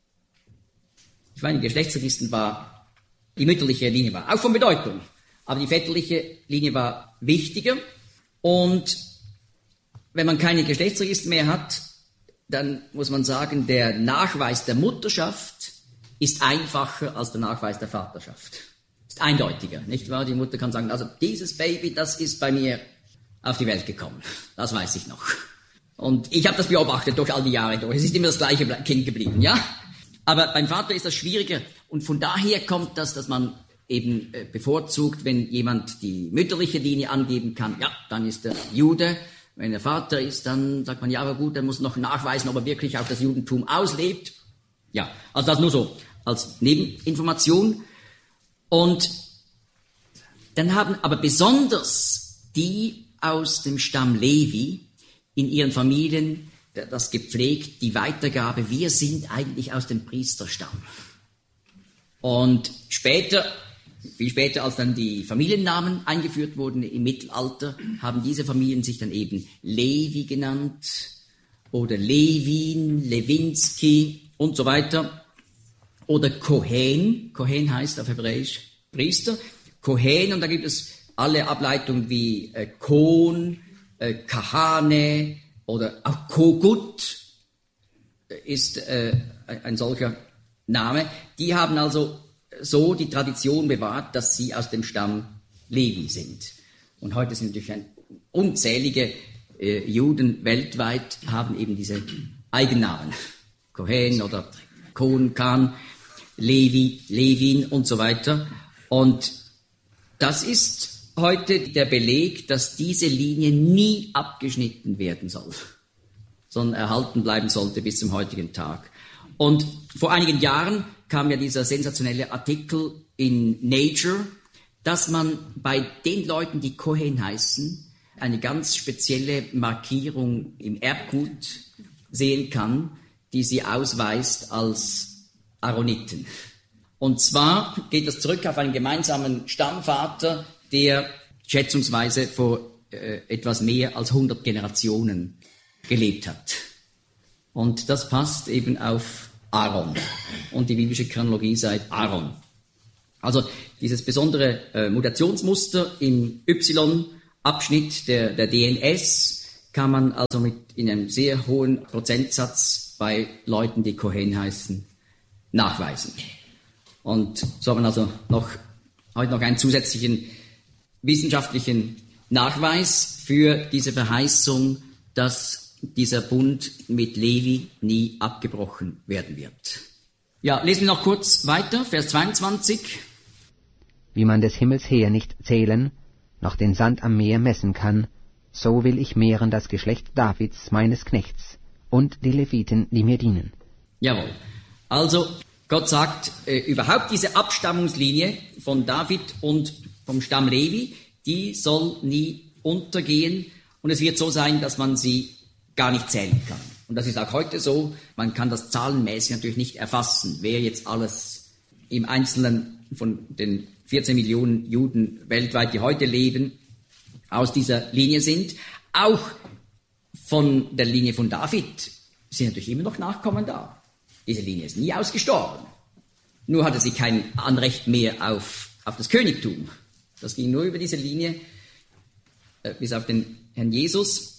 Ich meine, die Geschlechtsregister war, die mütterliche Linie war auch von Bedeutung, aber die väterliche Linie war wichtiger. Und wenn man keine Geschlechtsregister mehr hat, dann muss man sagen, der Nachweis der Mutterschaft ist einfacher als der Nachweis der Vaterschaft. Ist eindeutiger, nicht wahr? Die Mutter kann sagen, also dieses Baby, das ist bei mir auf die Welt gekommen. Das weiß ich noch. Und ich habe das beobachtet durch all die Jahre durch. Es ist immer das gleiche Kind geblieben, ja? Aber beim Vater ist das schwieriger. Und von daher kommt das, dass man eben bevorzugt, wenn jemand die mütterliche Linie angeben kann, ja, dann ist er Jude. Wenn er Vater ist, dann sagt man, ja, aber gut, er muss noch nachweisen, ob er wirklich auch das Judentum auslebt. Ja, also das nur so als Nebeninformation. Und dann haben aber besonders die aus dem Stamm Levi in ihren Familien das gepflegt, die Weitergabe, wir sind eigentlich aus dem Priesterstamm. Und später, viel später, als dann die Familiennamen eingeführt wurden im Mittelalter, haben diese Familien sich dann eben Levi genannt oder Levin, Lewinsky und so weiter. Oder Kohen, Kohen heißt auf Hebräisch Priester, Kohen, und da gibt es alle Ableitungen wie Kohn, Kahane oder auch Kogut ist ein solcher Name. Die haben also so die Tradition bewahrt, dass sie aus dem Stamm Levi sind. Und heute sind natürlich unzählige Juden weltweit haben eben diese Eigennamen. Kohen oder Kohn, Khan, Levi, Levin und so weiter. Und das ist heute der Beleg, dass diese Linie nie abgeschnitten werden soll, sondern erhalten bleiben sollte bis zum heutigen Tag. Und vor einigen Jahren kam ja dieser sensationelle Artikel in Nature, dass man bei den Leuten, die Kohen heißen, eine ganz spezielle Markierung im Erbgut sehen kann, die sie ausweist als Aaroniten. Und zwar geht das zurück auf einen gemeinsamen Stammvater, der schätzungsweise vor etwas mehr als 100 Generationen gelebt hat. Und das passt eben auf Aaron. Und die biblische Chronologie seit Aaron. Also dieses besondere Mutationsmuster im Y-Abschnitt der DNS kann man also in einem sehr hohen Prozentsatz bei Leuten, die Kohen heißen, nachweisen. Und so hat man also heute noch einen zusätzlichen wissenschaftlichen Nachweis für diese Verheißung, dass dieser Bund mit Levi nie abgebrochen werden wird. Ja, lesen wir noch kurz weiter, Vers 22. Wie man des Himmels her nicht zählen, noch den Sand am Meer messen kann, so will ich mehren das Geschlecht Davids, meines Knechts, und die Leviten, die mir dienen. Jawohl. Also, Gott sagt, überhaupt diese Abstammungslinie von David und vom Stamm Levi, die soll nie untergehen. Und es wird so sein, dass man sie gar nicht zählen kann. Und das ist auch heute so. Man kann das zahlenmäßig natürlich nicht erfassen, wer jetzt alles im Einzelnen von den 14 Millionen Juden weltweit, die heute leben, aus dieser Linie sind. Auch von der Linie von David sind natürlich immer noch Nachkommen da. Diese Linie ist nie ausgestorben. Nur hatte sie kein Anrecht mehr auf das Königtum. Das ging nur über diese Linie bis auf den Herrn Jesus.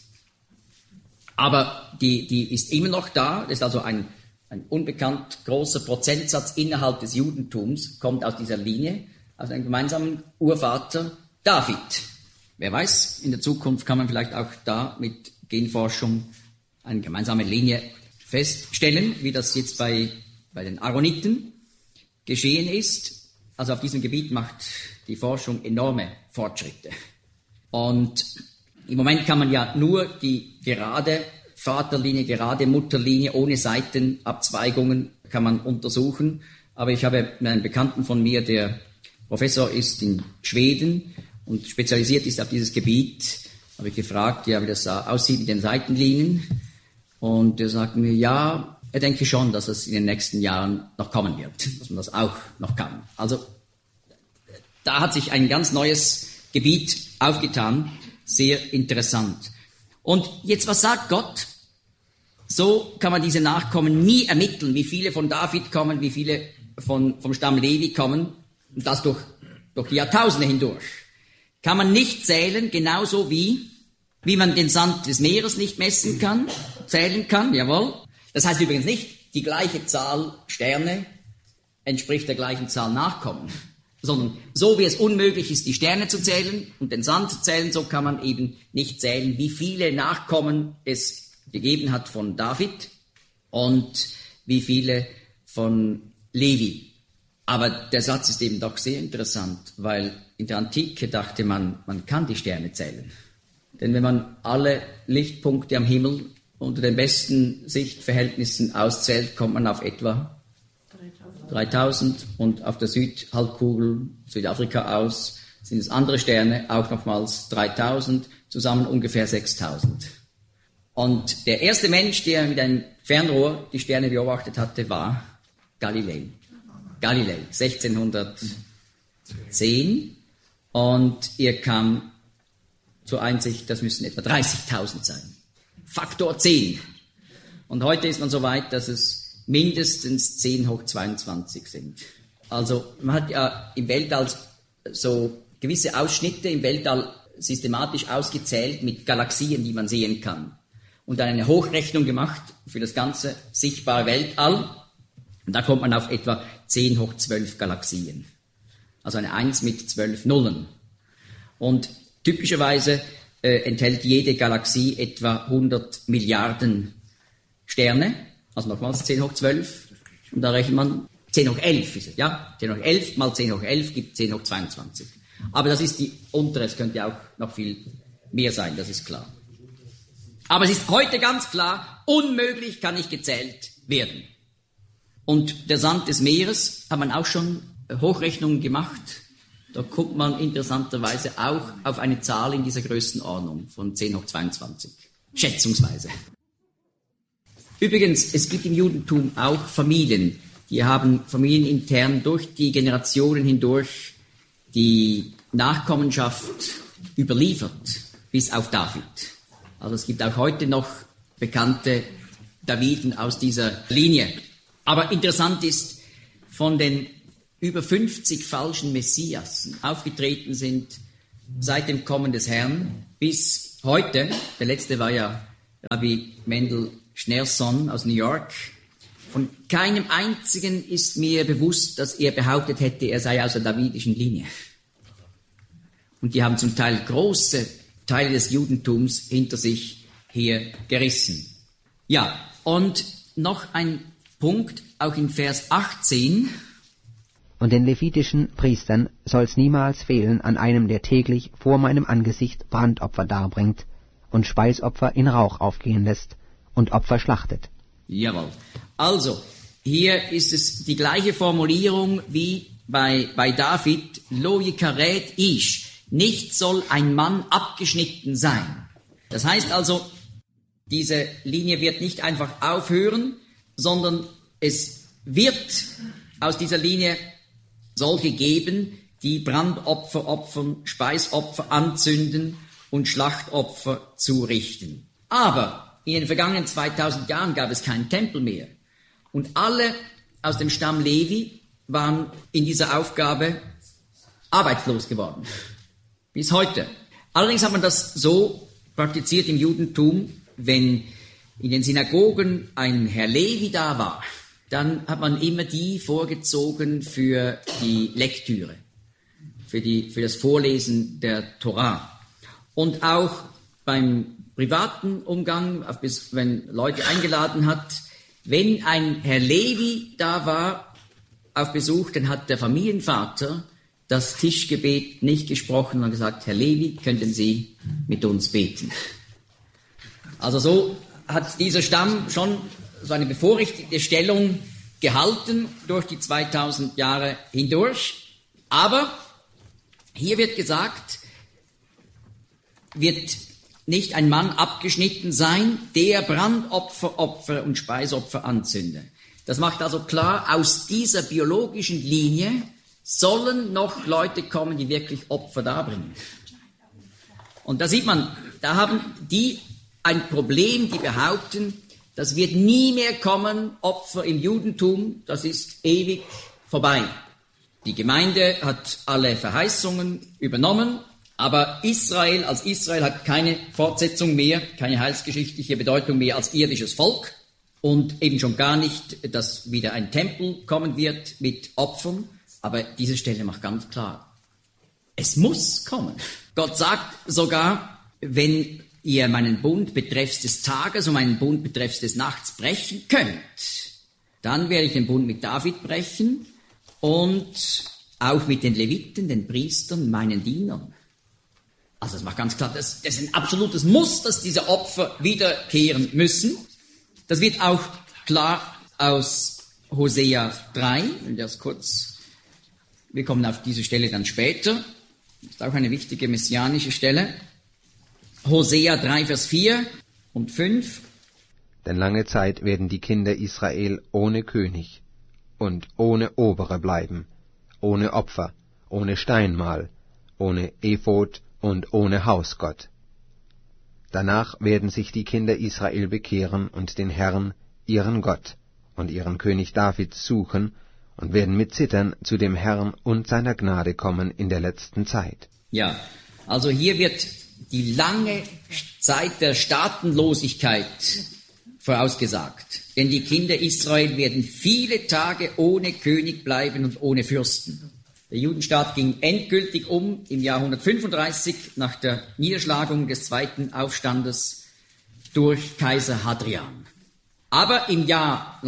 Aber die ist immer noch da. Das ist also ein unbekannt großer Prozentsatz innerhalb des Judentums, kommt aus dieser Linie, aus einem gemeinsamen Urvater David. Wer weiß, in der Zukunft kann man vielleicht auch da mit Genforschung eine gemeinsame Linie feststellen, wie das jetzt bei den Aaroniten geschehen ist. Also auf diesem Gebiet macht die Forschung enorme Fortschritte. Und im Moment kann man ja nur die gerade Vaterlinie, gerade Mutterlinie ohne Seitenabzweigungen kann man untersuchen. Aber ich habe einen Bekannten von mir, der Professor ist in Schweden und spezialisiert ist auf dieses Gebiet, habe ich gefragt, ja, wie das aussieht mit den Seitenlinien. Und er sagt mir, ja, er denke schon, dass es in den nächsten Jahren noch kommen wird, dass man das auch noch kann. Also da hat sich ein ganz neues Gebiet aufgetan, sehr interessant. Und jetzt, was sagt Gott? So kann man diese Nachkommen nie ermitteln, wie viele von David kommen, wie viele vom Stamm Levi kommen, und das durch die Jahrtausende hindurch. Kann man nicht zählen, genauso wie man den Sand des Meeres nicht messen kann, zählen kann, jawohl. Das heißt übrigens nicht, die gleiche Zahl Sterne entspricht der gleichen Zahl Nachkommen, sondern so wie es unmöglich ist, die Sterne zu zählen und den Sand zu zählen, so kann man eben nicht zählen, wie viele Nachkommen es gegeben hat von David und wie viele von Levi. Aber der Satz ist eben doch sehr interessant, weil in der Antike dachte man, man kann die Sterne zählen. Denn wenn man alle Lichtpunkte am Himmel unter den besten Sichtverhältnissen auszählt, kommt man auf etwa 3000 und auf der Südhalbkugel, Südafrika aus, sind es andere Sterne, auch nochmals 3000, zusammen ungefähr 6000. Und der erste Mensch, der mit einem Fernrohr die Sterne beobachtet hatte, war Galilei, 1610. Und er kam zur Einsicht, das müssen etwa 30.000 sein. Faktor 10. Und heute ist man so weit, dass es mindestens 10 hoch 22 sind. Also man hat ja im Weltall so gewisse Ausschnitte im Weltall systematisch ausgezählt mit Galaxien, die man sehen kann. Und dann eine Hochrechnung gemacht für das ganze sichtbare Weltall. Und da kommt man auf etwa 10 hoch 12 Galaxien. Also eine 1 mit 12 Nullen. Und typischerweise enthält jede Galaxie etwa 100 Milliarden Sterne. Also nochmals 10 hoch 12. Und da rechnet man 10 hoch 11 ist es, ja? 10 hoch 11 mal 10 hoch 11 gibt 10 hoch 22. Aber das ist die untere, es könnte auch noch viel mehr sein, das ist klar. Aber es ist heute ganz klar, unmöglich kann nicht gezählt werden. Und der Sand des Meeres hat man auch schon Hochrechnungen gemacht. Da guckt man interessanterweise auch auf eine Zahl in dieser Größenordnung von 10 hoch 22, schätzungsweise. Übrigens, es gibt im Judentum auch Familien, die haben familienintern durch die Generationen hindurch die Nachkommenschaft überliefert, bis auf David. Also es gibt auch heute noch bekannte Daviden aus dieser Linie. Aber interessant ist, von den über 50 falschen Messias aufgetreten sind seit dem Kommen des Herrn bis heute, der letzte war ja Rabbi Mendel Schneerson aus New York, von keinem einzigen ist mir bewusst, dass er behauptet hätte, er sei aus der davidischen Linie. Und die haben zum Teil große Teile des Judentums hinter sich hier gerissen. Ja, und noch ein Punkt, auch in Vers 18. Und den levitischen Priestern soll's niemals fehlen an einem, der täglich vor meinem Angesicht Brandopfer darbringt und Speisopfer in Rauch aufgehen lässt und Opfer schlachtet. Jawohl. Also, hier ist es die gleiche Formulierung wie bei David, Lo yikaret ish, nicht soll ein Mann abgeschnitten sein. Das heißt also, diese Linie wird nicht einfach aufhören, sondern es wird aus dieser Linie solche geben, die Brandopfer opfern, Speisopfer anzünden und Schlachtopfer zurichten. Aber in den vergangenen 2000 Jahren gab es keinen Tempel mehr. Und alle aus dem Stamm Levi waren in dieser Aufgabe arbeitslos geworden. Bis heute. Allerdings hat man das so praktiziert im Judentum, wenn in den Synagogen ein Herr Levi da war, dann hat man immer die vorgezogen für die Lektüre, für das Vorlesen der Torah. Und auch beim privaten Umgang, wenn Leute eingeladen hat, wenn ein Herr Levi da war auf Besuch, dann hat der Familienvater das Tischgebet nicht gesprochen und gesagt, Herr Levi, könnten Sie mit uns beten? Also so hat dieser Stamm schon so eine bevorrichtete Stellung gehalten durch die 2000 Jahre hindurch. Aber hier wird gesagt, wird nicht ein Mann abgeschnitten sein, der Brandopfer, Opfer und Speisopfer anzünde. Das macht also klar, aus dieser biologischen Linie sollen noch Leute kommen, die wirklich Opfer darbringen. Und da sieht man, da haben die ein Problem, die behaupten, das wird nie mehr kommen, Opfer im Judentum, das ist ewig vorbei. Die Gemeinde hat alle Verheißungen übernommen, aber Israel als Israel hat keine Fortsetzung mehr, keine heilsgeschichtliche Bedeutung mehr als irdisches Volk und eben schon gar nicht, dass wieder ein Tempel kommen wird mit Opfern. Aber diese Stelle macht ganz klar, es muss kommen. Gott sagt sogar, wenn ihr meinen Bund betreffs des Tages und meinen Bund betreffs des Nachts brechen könnt, dann werde ich den Bund mit David brechen und auch mit den Leviten, den Priestern, meinen Dienern. Also das macht ganz klar, das ist ein absolutes Muss, dass diese Opfer wiederkehren müssen. Das wird auch klar aus Hosea 3, und das kurz. Wir kommen auf diese Stelle dann später. Das ist auch eine wichtige messianische Stelle. Hosea 3, Vers 4 und 5. Denn lange Zeit werden die Kinder Israel ohne König und ohne Obere bleiben, ohne Opfer, ohne Steinmal, ohne Ephod und ohne Hausgott. Danach werden sich die Kinder Israel bekehren und den Herrn, ihren Gott, und ihren König David suchen und werden mit Zittern zu dem Herrn und seiner Gnade kommen in der letzten Zeit. Ja, also hier wird die lange Zeit der Staatenlosigkeit vorausgesagt. Denn die Kinder Israel werden viele Tage ohne König bleiben und ohne Fürsten. Der Judenstaat ging endgültig im Jahr 135 nach der Niederschlagung des zweiten Aufstandes durch Kaiser Hadrian. Aber im Jahr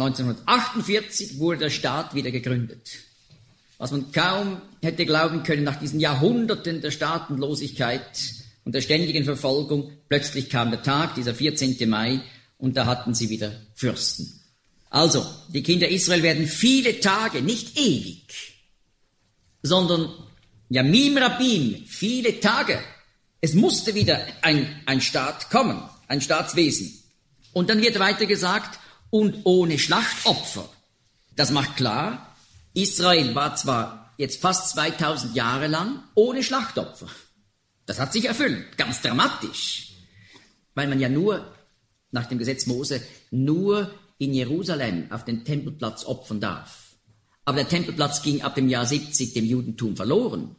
1948 wurde der Staat wieder gegründet. Was man kaum hätte glauben können nach diesen Jahrhunderten der Staatenlosigkeit und der ständigen Verfolgung. Plötzlich kam der Tag, dieser 14. Mai, und da hatten sie wieder Fürsten. Also, die Kinder Israel werden viele Tage, nicht ewig, sondern Yamim Rabim, viele Tage. Es musste wieder ein Staat kommen, ein Staatswesen. Und dann wird weiter gesagt, und ohne Schlachtopfer. Das macht klar, Israel war zwar jetzt fast 2000 Jahre lang ohne Schlachtopfer. Das hat sich erfüllt, ganz dramatisch. Weil man ja nur, nach dem Gesetz Mose, nur in Jerusalem auf den Tempelplatz opfern darf. Aber der Tempelplatz ging ab dem Jahr 70 dem Judentum verloren,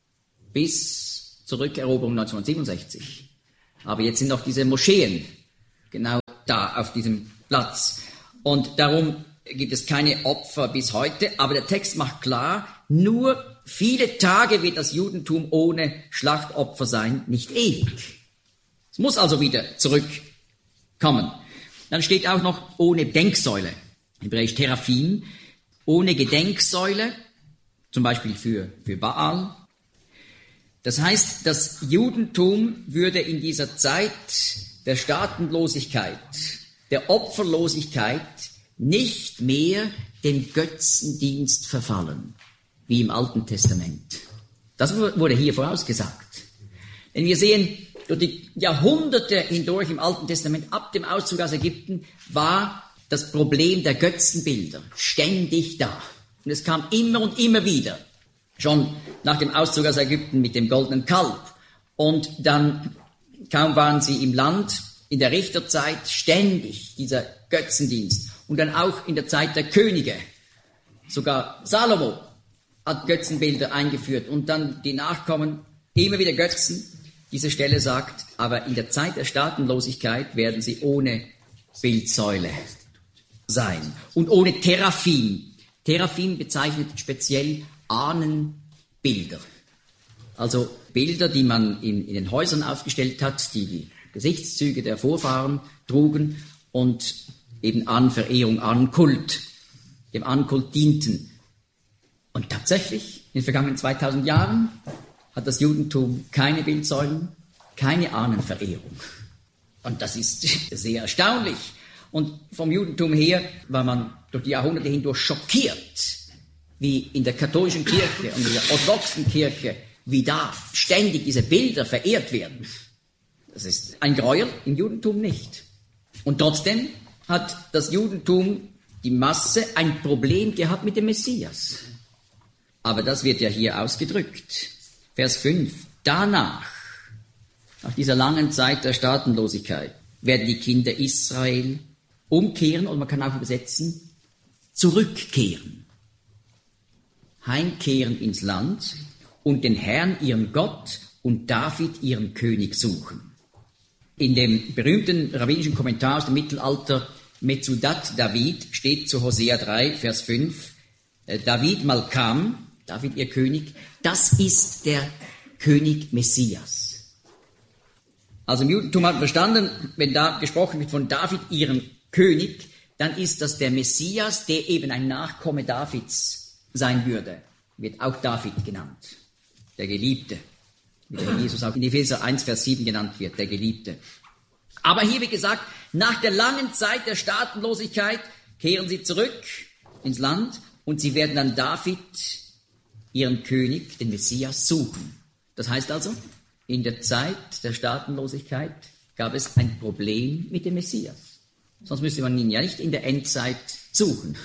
bis zur Rückeroberung 1967. Aber jetzt sind noch diese Moscheen genau da auf diesem Platz. Und darum gibt es keine Opfer bis heute. Aber der Text macht klar, nur viele Tage wird das Judentum ohne Schlachtopfer sein, nicht ewig. Es muss also wieder zurückkommen. Dann steht auch noch ohne Denksäule, hebräisch Teraphim, ohne Gedenksäule, zum Beispiel für Baal. Das heißt, das Judentum würde in dieser Zeit der Staatenlosigkeit, der Opferlosigkeit nicht mehr dem Götzendienst verfallen, wie im Alten Testament. Das wurde hier vorausgesagt. Denn wir sehen, durch die Jahrhunderte hindurch im Alten Testament, ab dem Auszug aus Ägypten, war das Problem der Götzenbilder ständig da. Und es kam immer und immer wieder. Schon nach dem Auszug aus Ägypten mit dem goldenen Kalb. Und dann, kaum waren sie im Land, in der Richterzeit ständig dieser Götzendienst. Und dann auch in der Zeit der Könige. Sogar Salomo hat Götzenbilder eingeführt. Und dann die Nachkommen, immer wieder Götzen. Diese Stelle sagt, aber in der Zeit der Staatenlosigkeit werden sie ohne Bildsäule sein und ohne Teraphim. Teraphim bezeichnet speziell Ahnenbilder. Also Bilder, die man in den Häusern aufgestellt hat, die Gesichtszüge der Vorfahren trugen und eben Ahnenverehrung, Ahnenkult, dem Ahnenkult dienten. Und tatsächlich, in den vergangenen 2000 Jahren hat das Judentum keine Bildsäulen, keine Ahnenverehrung. Und das ist sehr erstaunlich. Und vom Judentum her war man durch die Jahrhunderte hindurch schockiert, wie in der katholischen Kirche und in der orthodoxen Kirche, wie da ständig diese Bilder verehrt werden. Das ist ein Gräuel, im Judentum nicht. Und trotzdem hat das Judentum, die Masse, ein Problem gehabt mit dem Messias. Aber das wird ja hier ausgedrückt. Vers 5. Danach, nach dieser langen Zeit der Staatenlosigkeit, werden die Kinder Israel umkehren, und man kann auch übersetzen, zurückkehren. Heimkehren ins Land und den Herrn, ihren Gott, und David, ihren König, suchen. In dem berühmten rabbinischen Kommentar aus dem Mittelalter, Metzudat David, steht zu Hosea 3, Vers 5, David Malkam, David ihr König, das ist der König Messias. Also im Judentum hat man verstanden, wenn da gesprochen wird von David, ihrem König, dann ist das der Messias, der eben ein Nachkomme Davids sein würde. Wird auch David genannt, der Geliebte, wie der Jesus auch in Epheser 1, Vers 7 genannt wird, der Geliebte. Aber hier, wie gesagt, nach der langen Zeit der Staatenlosigkeit kehren sie zurück ins Land und sie werden dann David, ihren König, den Messias, suchen. Das heißt also, in der Zeit der Staatenlosigkeit gab es ein Problem mit dem Messias. Sonst müsste man ihn ja nicht in der Endzeit suchen.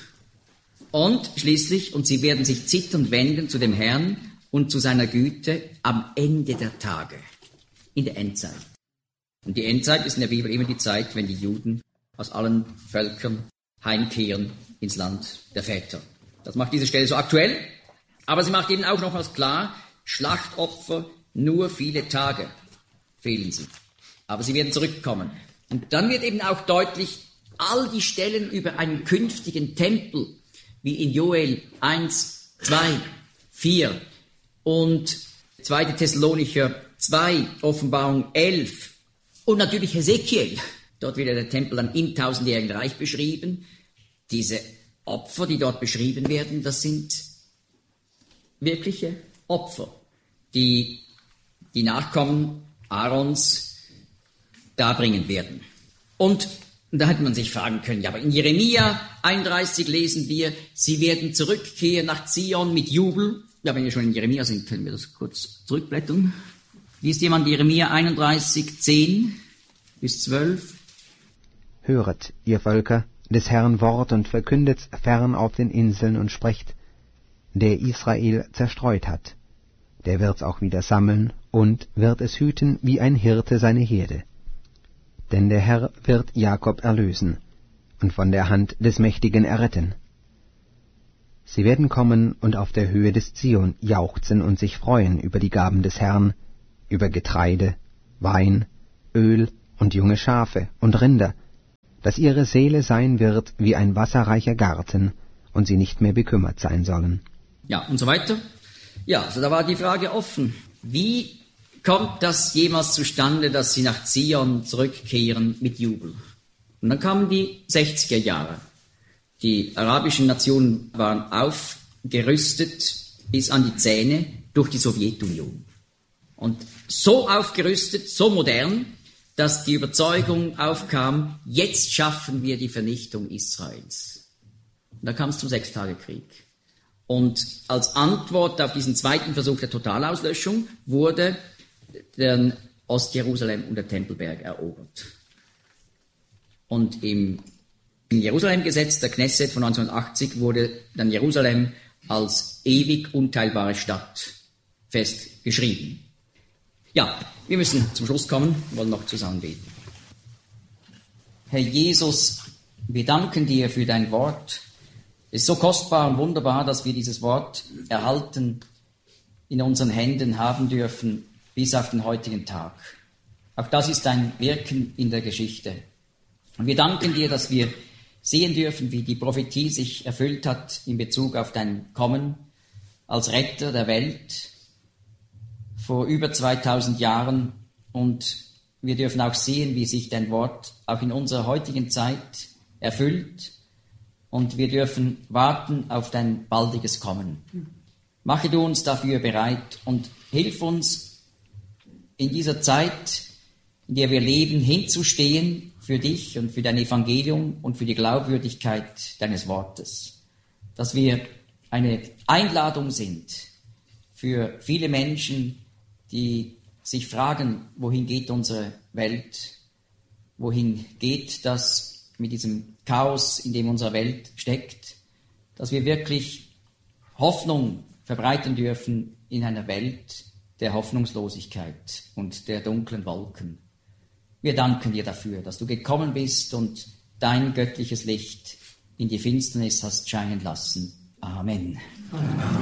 Und schließlich, und sie werden sich zitternd wenden zu dem Herrn und zu seiner Güte am Ende der Tage, in der Endzeit. Und die Endzeit ist in der Bibel immer die Zeit, wenn die Juden aus allen Völkern heimkehren ins Land der Väter. Das macht diese Stelle so aktuell. Aber sie macht eben auch noch was klar, Schlachtopfer, nur viele Tage fehlen sie. Aber sie werden zurückkommen. Und dann wird eben auch deutlich, all die Stellen über einen künftigen Tempel, wie in Joel 1, 2, 4 und 2. Thessalonicher 2, Offenbarung 11 und natürlich Hesekiel. Dort wird ja der Tempel dann im tausendjährigen Reich beschrieben. Diese Opfer, die dort beschrieben werden, das sind wirkliche Opfer, die die Nachkommen Aarons darbringen werden. Und da hätte man sich fragen können, ja, aber in Jeremia 31 lesen wir, sie werden zurückkehren nach Zion mit Jubel. Ja, wenn wir schon in Jeremia sind, können wir das kurz zurückblättern. Liest jemand Jeremia 31, 10 bis 12? Höret, ihr Völker, des Herrn Wort und verkündet's fern auf den Inseln und sprecht, der Israel zerstreut hat, der wird's auch wieder sammeln und wird es hüten wie ein Hirte seine Herde. Denn der Herr wird Jakob erlösen, und von der Hand des Mächtigen erretten. Sie werden kommen und auf der Höhe des Zion jauchzen und sich freuen über die Gaben des Herrn, über Getreide, Wein, Öl und junge Schafe und Rinder, dass ihre Seele sein wird wie ein wasserreicher Garten und sie nicht mehr bekümmert sein sollen. Ja, und so weiter. Ja, also da war die Frage offen. Wie kommt das jemals zustande, dass sie nach Zion zurückkehren mit Jubel? Und dann kamen die 60er Jahre. Die arabischen Nationen waren aufgerüstet bis an die Zähne durch die Sowjetunion. Und so aufgerüstet, so modern, dass die Überzeugung aufkam, jetzt schaffen wir die Vernichtung Israels. Und da kam es zum Sechstagekrieg. Und als Antwort auf diesen zweiten Versuch der Totalauslöschung wurde der Ostjerusalem und der Tempelberg erobert. Und im Jerusalem-Gesetz der Knesset von 1980 wurde dann Jerusalem als ewig unteilbare Stadt festgeschrieben. Ja, wir müssen zum Schluss kommen, wollen noch zusammen beten. Herr Jesus, wir danken dir für dein Wort. Es ist so kostbar und wunderbar, dass wir dieses Wort erhalten, in unseren Händen haben dürfen, bis auf den heutigen Tag. Auch das ist ein Wirken in der Geschichte. Und wir danken dir, dass wir sehen dürfen, wie die Prophetie sich erfüllt hat in Bezug auf dein Kommen als Retter der Welt vor über 2000 Jahren. Und wir dürfen auch sehen, wie sich dein Wort auch in unserer heutigen Zeit erfüllt. Und wir dürfen warten auf dein baldiges Kommen. Mache du uns dafür bereit und hilf uns in dieser Zeit, in der wir leben, hinzustehen für dich und für dein Evangelium und für die Glaubwürdigkeit deines Wortes. Dass wir eine Einladung sind für viele Menschen, die sich fragen, wohin geht unsere Welt? Wohin geht das mit diesem Chaos, in dem unsere Welt steckt? Dass wir wirklich Hoffnung verbreiten dürfen in einer Welt der Hoffnungslosigkeit und der dunklen Wolken. Wir danken dir dafür, dass du gekommen bist und dein göttliches Licht in die Finsternis hast scheinen lassen. Amen. Amen.